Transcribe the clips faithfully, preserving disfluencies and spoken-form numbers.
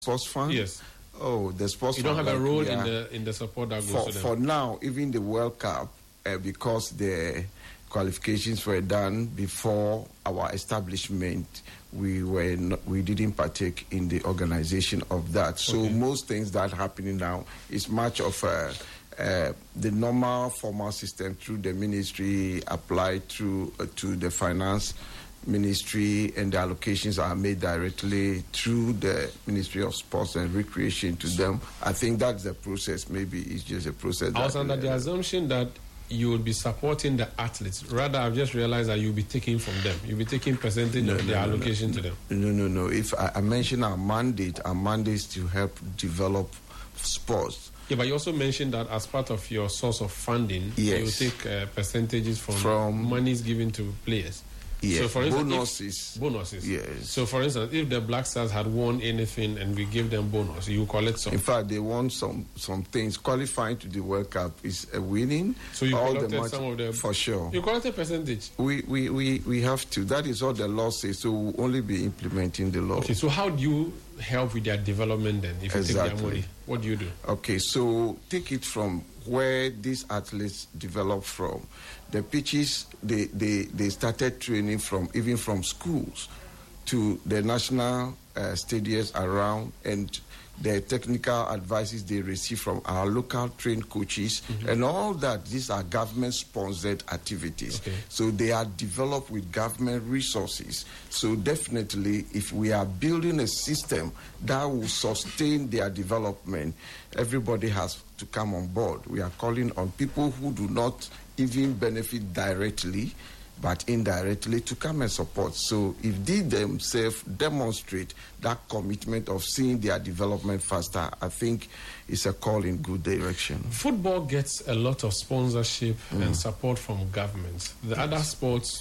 sports fund? Yes. Oh, the sports you fund. You don't have like, a role yeah, in the in the support that goes for, to them? For now, even the World Cup, uh, because the qualifications were done before our establishment, we were not, we didn't partake in the organization of that. So okay. most things that are happening now is much of uh, uh, the normal formal system through the ministry applied through uh, to the finance ministry, and the allocations are made directly through the Ministry of Sports and Recreation to them. I think that's the process. Maybe it's just a process. I was that, under uh, the assumption that you will be supporting the athletes. Rather, I've just realized that you'll be taking from them. You'll be taking percentage no, of no, the no, allocation no, to them. No, no, no. If I, I mention our mandate, our mandate is to help develop sports. Yeah, but you also mentioned that as part of your source of funding, yes. you take uh, percentages from, from monies given to players. Yes, so for instance, bonuses. If, bonuses. Yes. So, for instance, if the Black Stars had won anything and we give them bonus, you collect some. In fact, they won some some things. Qualifying to the World Cup is a winning. So you all collected the much, some of them for sure. You collected percentage. We, we we we have to. That is what the law says. So we'll only be implementing the law. Okay. So how do you help with their development then? If you exactly. take their money, what do you do? Okay. So take it from where these athletes develop from. The pitches, they, they, they started training from, even from schools to the national uh, stadiums around, and the technical advices they receive from our local trained coaches, mm-hmm. and all that. These are government-sponsored activities. Okay. So they are developed with government resources. So definitely, if we are building a system that will sustain their development, everybody has to come on board. We are calling on people who do not even benefit directly, but indirectly, to come and support. So if they themselves demonstrate that commitment of seeing their development faster, I think it's a call in good direction. Football gets a lot of sponsorship mm. and support from governments. The yes. other sports,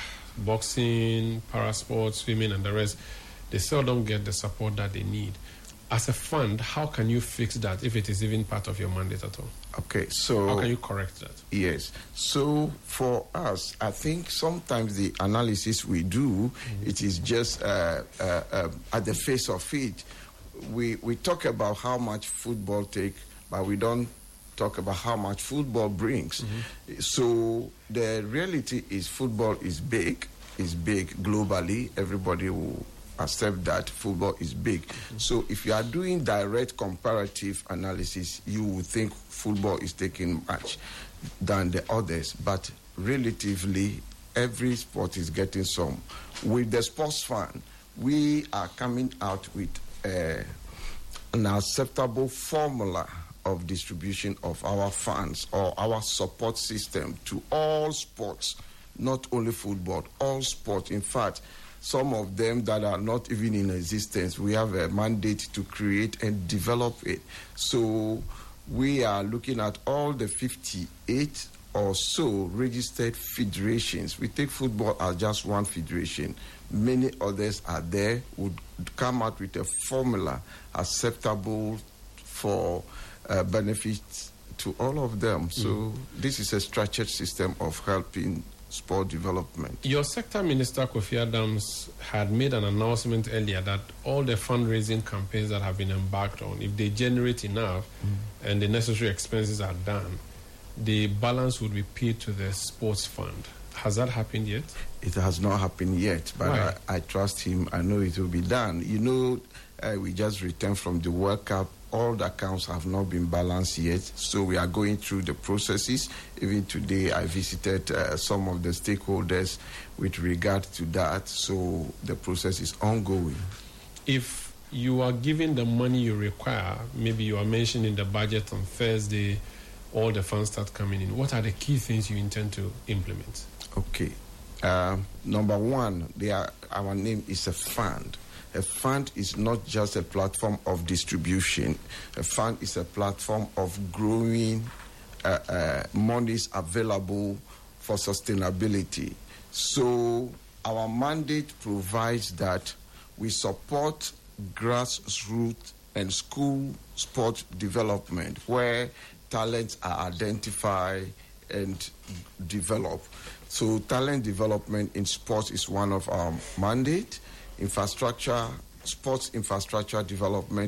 boxing, parasports, swimming, and the rest, they seldom get the support that they need. As a fund, how can you fix that if it is even part of your mandate at all? Okay, so... How can you correct that? Yes. So for us, I think sometimes the analysis we do, mm-hmm. it is just uh, uh, uh, at the face of it. We, we talk about how much football takes, but we don't talk about how much football brings. Mm-hmm. So the reality is football is big, is big globally. Everybody will accept that football is big. Mm-hmm. So if you are doing direct comparative analysis, you would think football is taking much than the others. But relatively, every sport is getting some. With the sports fund, we are coming out with uh, an acceptable formula of distribution of our funds or our support system to all sports, not only football, all sports. In fact, some of them that are not even in existence, we have a mandate to create and develop it. So we are looking at all the fifty-eight or so registered federations. We take football as just one federation. Many others are there, would come out with a formula acceptable for uh, benefits to all of them. So mm. this is a structured system of helping sport development. Your sector minister, Kofi Adams, had made an announcement earlier that all the fundraising campaigns that have been embarked on, if they generate enough mm. and the necessary expenses are done, the balance would be paid to the sports fund. Has that happened yet? It has not happened yet, but I, I trust him. I know it will be done. You know, uh, we just returned from the World Cup. All the accounts have not been balanced yet, so we are going through the processes. Even today, I visited uh, some of the stakeholders with regard to that, so the process is ongoing. If you are given the money you require, maybe you are mentioning the budget on Thursday, all the funds start coming in, what are the key things you intend to implement? Okay. Uh, number one, they are, our name is a fund. A fund is not just a platform of distribution. A fund is a platform of growing uh, uh, monies available for sustainability. So our mandate provides that we support grassroots and school sport development where talents are identified and developed. So talent development in sports is one of our mandate. Infrastructure, sports infrastructure development